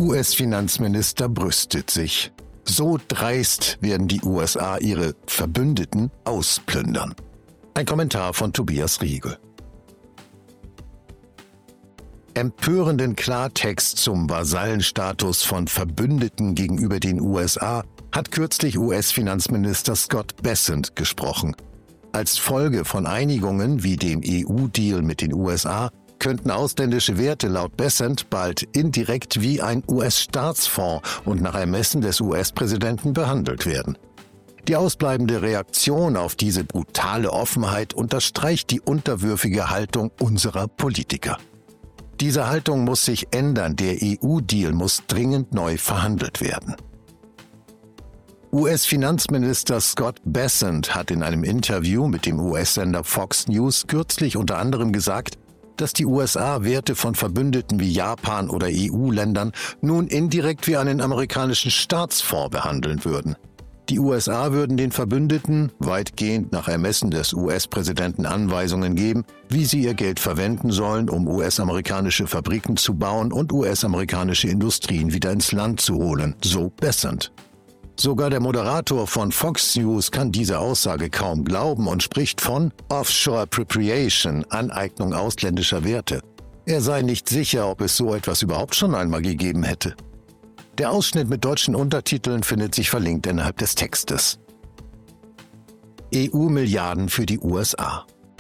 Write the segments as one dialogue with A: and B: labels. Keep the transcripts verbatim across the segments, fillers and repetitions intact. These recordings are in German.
A: U S-Finanzminister brüstet sich. So dreist werden die U S A ihre Verbündeten ausplündern. Ein Kommentar von Tobias Riegel. Empörenden Klartext zum Vasallenstatus von Verbündeten gegenüber den U S A hat kürzlich U S-Finanzminister Scott Bessent gesprochen. Als Folge von Einigungen wie dem E U-Deal mit den U S A könnten ausländische Werte laut Bessent bald indirekt wie ein U S-Staatsfonds und nach Ermessen des U S-Präsidenten behandelt werden. Die ausbleibende Reaktion auf diese brutale Offenheit unterstreicht die unterwürfige Haltung unserer Politiker. Diese Haltung muss sich ändern, der E U-Deal muss dringend neu verhandelt werden. U S-Finanzminister Scott Bessent hat in einem Interview mit dem U S-Sender Fox News kürzlich unter anderem gesagt, dass die U S A Werte von Verbündeten wie Japan oder E U-Ländern nun indirekt wie einen amerikanischen Staatsfonds behandeln würden. Die U S A würden den Verbündeten weitgehend nach Ermessen des U S-Präsidenten Anweisungen geben, wie sie ihr Geld verwenden sollen, um U S-amerikanische Fabriken zu bauen und U S-amerikanische Industrien wieder ins Land zu holen, so Bessent. Sogar der Moderator von Fox News kann diese Aussage kaum glauben und spricht von Offshore Appropriation, Aneignung ausländischer Werte. Er sei nicht sicher, ob es so etwas überhaupt schon einmal gegeben hätte. Der Ausschnitt mit deutschen Untertiteln findet sich verlinkt innerhalb des Textes. E U-Milliarden für die U S A.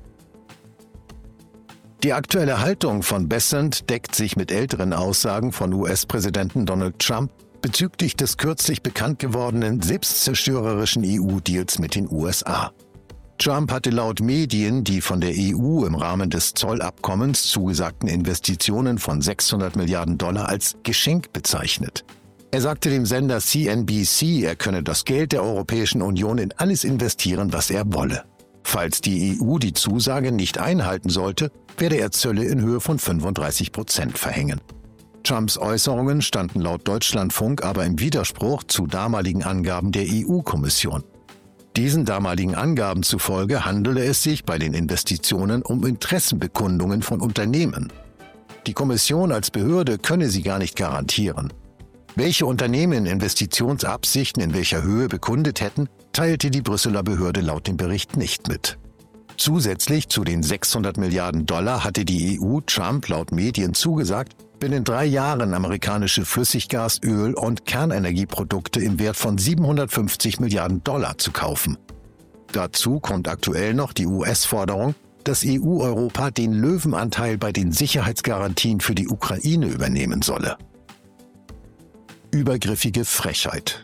A: Die aktuelle Haltung von Bessent deckt sich mit älteren Aussagen von U S-Präsidenten Donald Trump bezüglich des kürzlich bekannt gewordenen selbstzerstörerischen E U-Deals mit den U S A. Trump hatte laut Medien die von der E U im Rahmen des Zollabkommens zugesagten Investitionen von sechshundert Milliarden Dollar als Geschenk bezeichnet. Er sagte dem Sender C N B C, er könne das Geld der Europäischen Union in alles investieren, was er wolle. Falls die E U die Zusage nicht einhalten sollte, werde er Zölle in Höhe von fünfunddreißig Prozent verhängen. Trumps Äußerungen standen laut Deutschlandfunk aber im Widerspruch zu damaligen Angaben der E U-Kommission. Diesen damaligen Angaben zufolge handele es sich bei den Investitionen um Interessenbekundungen von Unternehmen. Die Kommission als Behörde könne sie gar nicht garantieren. Welche Unternehmen Investitionsabsichten in welcher Höhe bekundet hätten, teilte die Brüsseler Behörde laut dem Bericht nicht mit. Zusätzlich zu den sechshundert Milliarden Dollar hatte die E U Trump laut Medien zugesagt, binnen drei Jahren amerikanische Flüssiggas-, Öl- und Kernenergieprodukte im Wert von siebenhundertfünfzig Milliarden Dollar zu kaufen. Dazu kommt aktuell noch die U S-Forderung, dass E U-Europa den Löwenanteil bei den Sicherheitsgarantien für die Ukraine übernehmen solle. Übergriffige Frechheit.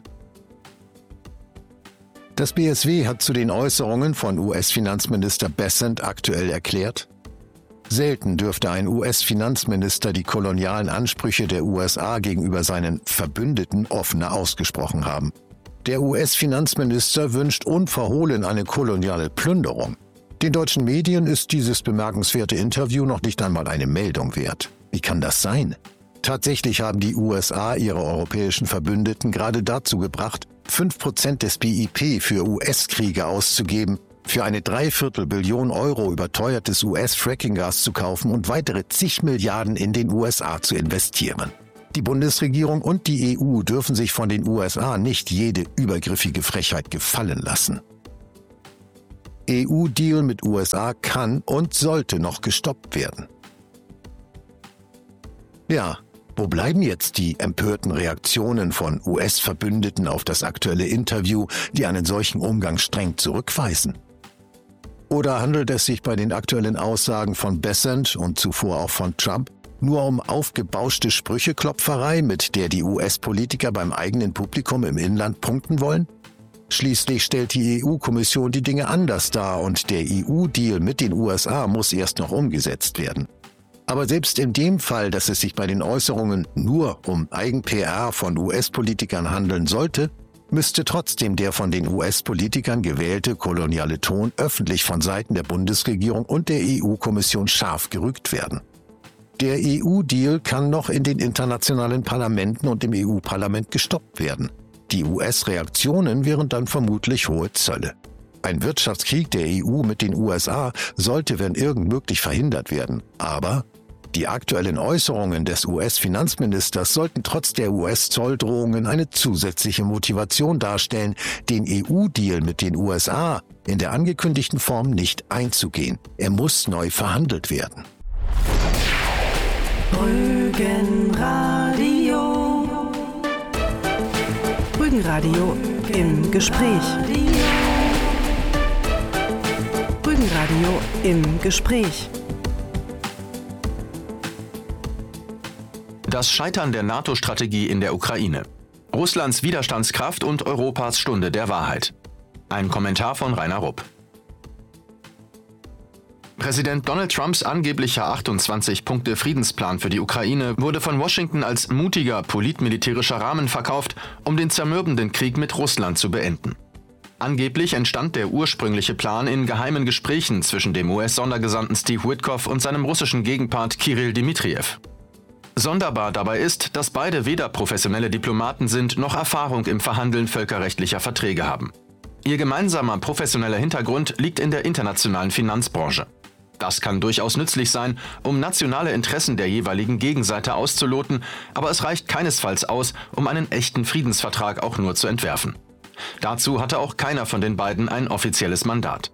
A: Das B S W hat zu den Äußerungen von U S-Finanzminister Bessent aktuell erklärt: Selten dürfte ein U S-Finanzminister die kolonialen Ansprüche der U S A gegenüber seinen Verbündeten offener ausgesprochen haben. Der U S-Finanzminister wünscht unverhohlen eine koloniale Plünderung. Den deutschen Medien ist dieses bemerkenswerte Interview noch nicht einmal eine Meldung wert. Wie kann das sein? Tatsächlich haben die U S A ihre europäischen Verbündeten gerade dazu gebracht, fünf Prozent des B I P für U S-Kriege auszugeben, für eine Dreiviertelbillion Euro überteuertes U S-Fracking-Gas zu kaufen und weitere zig Milliarden in den U S A zu investieren. Die Bundesregierung und die E U dürfen sich von den U S A nicht jede übergriffige Frechheit gefallen lassen. E U-Deal mit U S A kann und sollte noch gestoppt werden. Ja, wo bleiben jetzt die empörten Reaktionen von U S-Verbündeten auf das aktuelle Interview, die einen solchen Umgang streng zurückweisen? Oder handelt es sich bei den aktuellen Aussagen von Bessent und zuvor auch von Trump nur um aufgebauschte Sprücheklopferei, mit der die U S-Politiker beim eigenen Publikum im Inland punkten wollen? Schließlich stellt die E U-Kommission die Dinge anders dar und der E U-Deal mit den U S A muss erst noch umgesetzt werden. Aber selbst in dem Fall, dass es sich bei den Äußerungen nur um Eigen-P R von U S-Politikern handeln sollte, müsste trotzdem der von den U S-Politikern gewählte koloniale Ton öffentlich von Seiten der Bundesregierung und der E U-Kommission scharf gerügt werden. Der E U-Deal kann noch in den internationalen Parlamenten und im E U-Parlament gestoppt werden. Die U S-Reaktionen wären dann vermutlich hohe Zölle. Ein Wirtschaftskrieg der E U mit den U S A sollte, wenn irgend möglich, verhindert werden. Aber Die aktuellen Äußerungen des U S-Finanzministers sollten trotz der U S-Zolldrohungen eine zusätzliche Motivation darstellen, den E U-Deal mit den U S A in der angekündigten Form nicht einzugehen. Er muss neu verhandelt werden.
B: Rügenradio. Rügenradio im Gespräch. Rügenradio im Gespräch.
C: Das Scheitern der NATO-Strategie in der Ukraine. Russlands Widerstandskraft und Europas Stunde der Wahrheit. Ein Kommentar von Rainer Rupp. Präsident Donald Trumps angeblicher achtundzwanzig-Punkte-Friedensplan für die Ukraine wurde von Washington als mutiger politmilitärischer Rahmen verkauft, um den zermürbenden Krieg mit Russland zu beenden. Angeblich entstand der ursprüngliche Plan in geheimen Gesprächen zwischen dem U S-Sondergesandten Steve Witkoff und seinem russischen Gegenpart Kirill Dmitriev. Sonderbar dabei ist, dass beide weder professionelle Diplomaten sind, noch Erfahrung im Verhandeln völkerrechtlicher Verträge haben. Ihr gemeinsamer professioneller Hintergrund liegt in der internationalen Finanzbranche. Das kann durchaus nützlich sein, um nationale Interessen der jeweiligen Gegenseite auszuloten, aber es reicht keinesfalls aus, um einen echten Friedensvertrag auch nur zu entwerfen. Dazu hatte auch keiner von den beiden ein offizielles Mandat.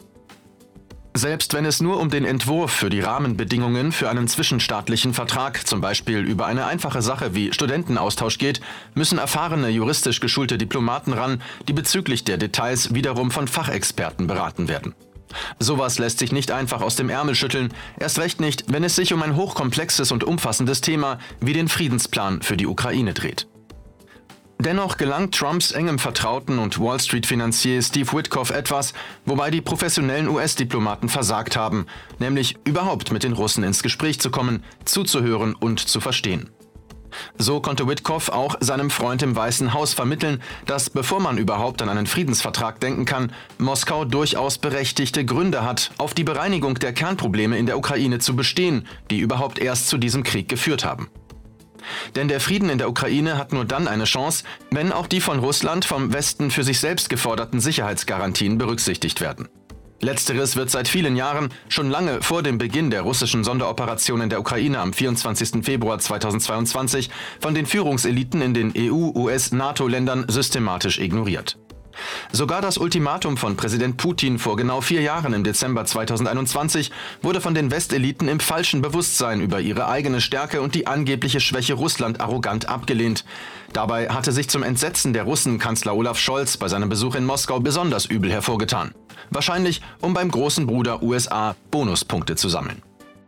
C: Selbst wenn es nur um den Entwurf für die Rahmenbedingungen für einen zwischenstaatlichen Vertrag, zum Beispiel über eine einfache Sache wie Studentenaustausch geht, müssen erfahrene juristisch geschulte Diplomaten ran, die bezüglich der Details wiederum von Fachexperten beraten werden. Sowas lässt sich nicht einfach aus dem Ärmel schütteln, erst recht nicht, wenn es sich um ein hochkomplexes und umfassendes Thema wie den Friedensplan für die Ukraine dreht. Dennoch gelang Trumps engem Vertrauten und Wall-Street-Finanzier Steve Witkoff etwas, wobei die professionellen U S-Diplomaten versagt haben, nämlich überhaupt mit den Russen ins Gespräch zu kommen, zuzuhören und zu verstehen. So konnte Witkoff auch seinem Freund im Weißen Haus vermitteln, dass, bevor man überhaupt an einen Friedensvertrag denken kann, Moskau durchaus berechtigte Gründe hat, auf die Bereinigung der Kernprobleme in der Ukraine zu bestehen, die überhaupt erst zu diesem Krieg geführt haben. Denn der Frieden in der Ukraine hat nur dann eine Chance, wenn auch die von Russland vom Westen für sich selbst geforderten Sicherheitsgarantien berücksichtigt werden. Letzteres wird seit vielen Jahren, schon lange vor dem Beginn der russischen Sonderoperation in der Ukraine am vierundzwanzigsten Februar zweitausendzweiundzwanzig, von den Führungseliten in den E U-, U S-, NATO-Ländern systematisch ignoriert. Sogar das Ultimatum von Präsident Putin vor genau vier Jahren im Dezember zweitausendeinundzwanzig wurde von den Westeliten im falschen Bewusstsein über ihre eigene Stärke und die angebliche Schwäche Russland arrogant abgelehnt. Dabei hatte sich zum Entsetzen der Russen Kanzler Olaf Scholz bei seinem Besuch in Moskau besonders übel hervorgetan. Wahrscheinlich, um beim großen Bruder U S A Bonuspunkte zu sammeln.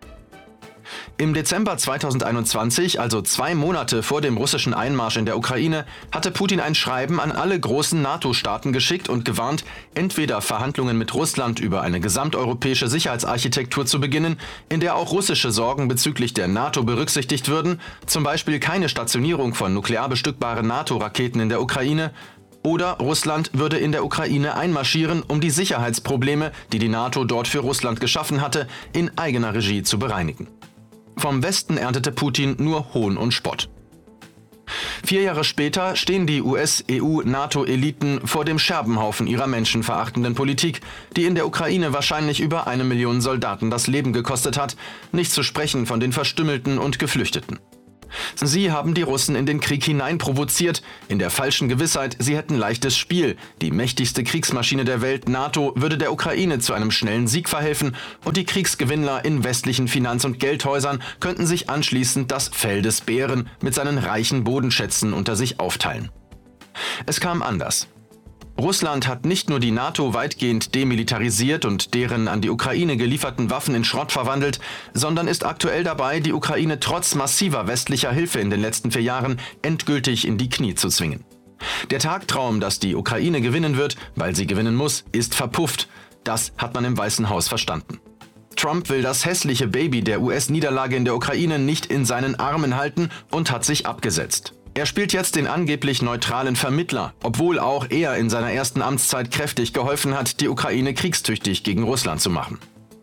C: Im Dezember zweitausendeinundzwanzig, also zwei Monate vor dem russischen Einmarsch in der Ukraine, hatte Putin ein Schreiben an alle großen NATO-Staaten geschickt und gewarnt, entweder Verhandlungen mit Russland über eine gesamteuropäische Sicherheitsarchitektur zu beginnen, in der auch russische Sorgen bezüglich der NATO berücksichtigt würden, zum Beispiel keine Stationierung von nuklear bestückbaren NATO-Raketen in der Ukraine, oder Russland würde in der Ukraine einmarschieren, um die Sicherheitsprobleme, die die NATO dort für Russland geschaffen hatte, in eigener Regie zu bereinigen. Vom Westen erntete Putin nur Hohn und Spott. Vier Jahre später stehen die U S-, E U-, NATO-Eliten vor dem Scherbenhaufen ihrer menschenverachtenden Politik, die in der Ukraine wahrscheinlich über eine Million Soldaten das Leben gekostet hat, nicht zu sprechen von den Verstümmelten und Geflüchteten. Sie haben die Russen in den Krieg hinein provoziert, in der falschen Gewissheit, sie hätten leichtes Spiel. Die mächtigste Kriegsmaschine der Welt, NATO, würde der Ukraine zu einem schnellen Sieg verhelfen und die Kriegsgewinnler in westlichen Finanz- und Geldhäusern könnten sich anschließend das Fell des Bären mit seinen reichen Bodenschätzen unter sich aufteilen. Es kam anders. Russland hat nicht nur die NATO weitgehend demilitarisiert und deren an die Ukraine gelieferten Waffen in Schrott verwandelt, sondern ist aktuell dabei, die Ukraine trotz massiver westlicher Hilfe in den letzten vier Jahren endgültig in die Knie zu zwingen. Der Tagtraum, dass die Ukraine gewinnen wird, weil sie gewinnen muss, ist verpufft. Das hat man im Weißen Haus verstanden. Trump will das hässliche Baby der U S-Niederlage in der Ukraine nicht in seinen Armen halten und hat sich abgesetzt. Er spielt jetzt den angeblich neutralen Vermittler, obwohl auch er in seiner ersten Amtszeit kräftig geholfen hat, die Ukraine kriegstüchtig gegen Russland zu machen.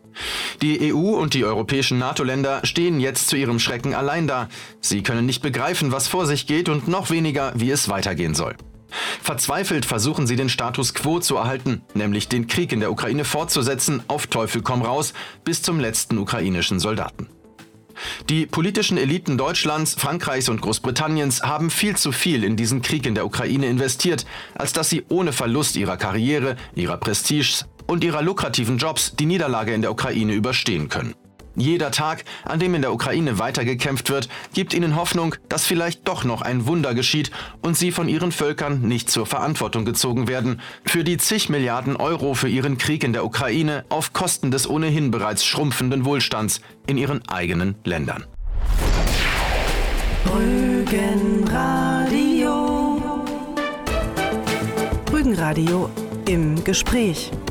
C: Die E U und die europäischen NATO-Länder stehen jetzt zu ihrem Schrecken allein da. Sie können nicht begreifen, was vor sich geht und noch weniger, wie es weitergehen soll. Verzweifelt versuchen sie den Status quo zu erhalten, nämlich den Krieg in der Ukraine fortzusetzen, auf Teufel komm raus, bis zum letzten ukrainischen Soldaten. Die politischen Eliten Deutschlands, Frankreichs und Großbritanniens haben viel zu viel in diesen Krieg in der Ukraine investiert, als dass sie ohne Verlust ihrer Karriere, ihrer Prestige und ihrer lukrativen Jobs die Niederlage in der Ukraine überstehen können. Jeder Tag, an dem in der Ukraine weitergekämpft wird, gibt ihnen Hoffnung, dass vielleicht doch noch ein Wunder geschieht und sie von ihren Völkern nicht zur Verantwortung gezogen werden für die zig Milliarden Euro für ihren Krieg in der Ukraine auf Kosten des ohnehin bereits schrumpfenden Wohlstands in ihren eigenen Ländern.
B: Rügenradio. Rügenradio im Gespräch.